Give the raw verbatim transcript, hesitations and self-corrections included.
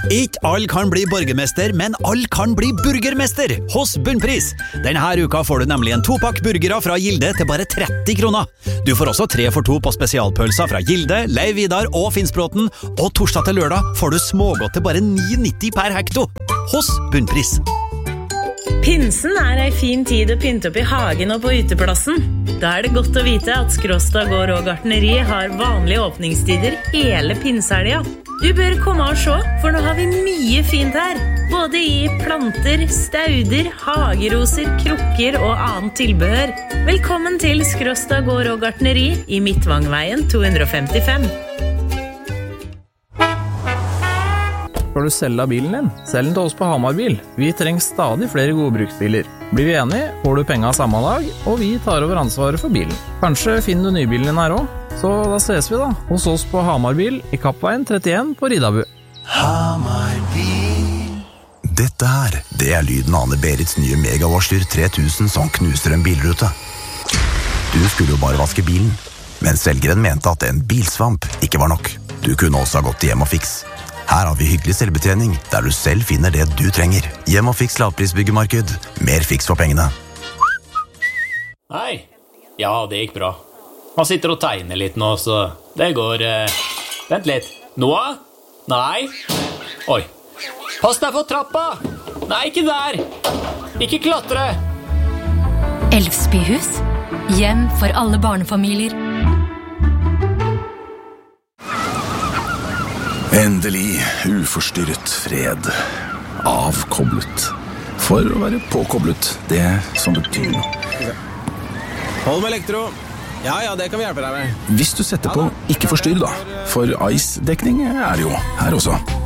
Ikke alle kan bli borgermester, men alle kan bli burgermester hos Bunnpris. Denne uka får du nemlig en topakk burgere fra Gilde til bare tretti kroner. Du får også tre for to på spesialpølser fra Gilde, Leiv Vidar og Finnsbråten, og torsdag til lørdag får du smågodt til bare ni nitti per hekto hos Bunnpris. Pinsen er ei fin tid å pynte opp i hagen og på uteplassen. Da er det godt å vite at Skråstad gård og gartneri har vanlige åpningstider hele pinsehelga. Du bør komme og se, for nå har vi mye fint her. Både i planter, stauder, hageroser, krukker og annet tilbehør. Velkommen til Skråstad gård og gartneri i Midtvangveien to hundre femtifem. Skal du selge bilen din? Selg den til oss på Hamarbil. Vi trenger stadig flere gode bruksbiler. Blir vi enige, får du penger samme dag, og vi tar over ansvaret for bilen. Kanskje finner du nybilen din her også? Så da ses vi da, hos oss på Hamarbil i Kappveien trettien på Ridabu. Hamarbil. Dette her, det er lyden av Anne-Berits nye Megavarsler tre tusen som knuser en bilrute. Du skulle jo bare vaske bilen, men selgeren mente at en bilsvamp ikke var nok. Du kunne også ha gått til Hjem og Fiks. Her har vi hyggelig selvbetjening, der du selv finner det du trenger. Hjem og Fiks lavprisbyggemarked. Mer fiks for pengene. Hei. Ja, det gikk bra. Han sitter og tegner litt nå, så det går... Eh... Vent litt. Noah? Nei. Oi. Pass deg for trappa! Nei, ikke der! Ikke klatre! Elvsbyhus. Hjem for alle barnefamilier. Endelig uforstyrret fred. Avkoblet. For å være påkoblet, det som betyr noe. Hold med elektro. Ja, ja, det kan vi hjelpe deg med. Hvis du setter på ikke forstyrr da, for ice-dekning er det jo her også.